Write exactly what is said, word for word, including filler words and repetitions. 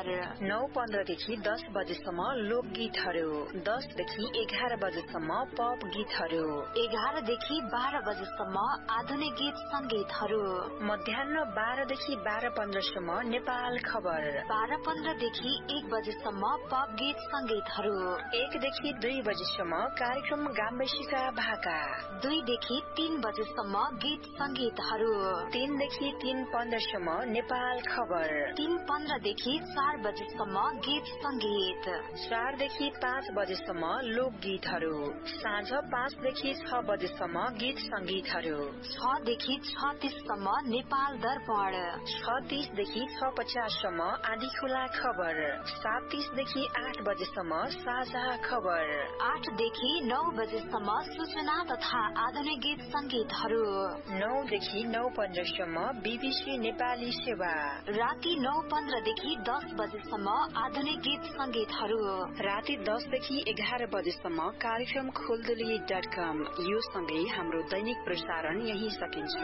खबर। नौ पन्ध्रदेखि दस बजेसम्म लोकगीतहरू, दसदेखि एघार बजेसम्म पप गीतहरू, एघारदेखि बाह्र बजेसम्म आधुनिक गीत संगीतहरू, मध्याह बाह्रदेखि बाह्र पन्ध्रसम्म नेपाल खबर, बाह्र पन्ध्रदेखि एक बजेसम्म पप गीत संगीतहरू, एकदेखि दुई बजेसम्म कार्यक्रम गाम्बेसीका भाका, दुईदेखि तीन बजेसम्म गीत संगीतहरू, तीनदेखि तीन पन्ध्रसम्म नेपाल खबर, तीन पन्ध्रदेखि चार बजेसम्म गीत संगीत, चारदेखि पाँच बजेसम्म लोकगीतहरू, साँझ पाँचदेखि छ बजेसम्म गीत संगीतहरू, छदेखि छ तीससम्म नेपाल दर्पण, छ तीसदेखि छ पचाससम्म आधी खुला खबर, सात तीसदेखि आठ बजेसम्म साझा खबर, आठदेखि नौ बजेसम्म सूचना तथा आधुनिक गीत संगीतहरू, नौदेखि नौ पन्ध्रसम्म बीबीसी नेपाली सेवा, राति नौ पन्ध्रदेखि दस बजेसम्म आधुनिक गीत संगीतहरू, राति दसदेखि एघार बजेसम्म कार्यक्रम खोलदुली डट कम। यो सँगै हाम्रो दैनिक प्रसारण यही सकिन्छ।